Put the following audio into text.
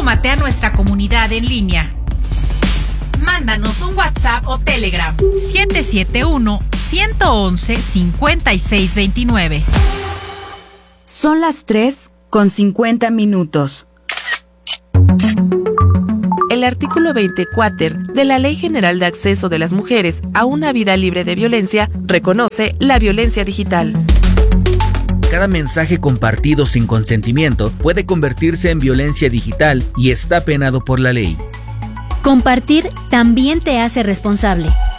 Súmate a nuestra comunidad en línea. Mándanos un WhatsApp o Telegram 771-111-5629. Son las 3:50. El artículo 24 de la Ley General de Acceso de las Mujeres a una vida libre de violencia reconoce la violencia digital. Cada mensaje compartido sin consentimiento puede convertirse en violencia digital y está penado por la ley. Compartir también te hace responsable.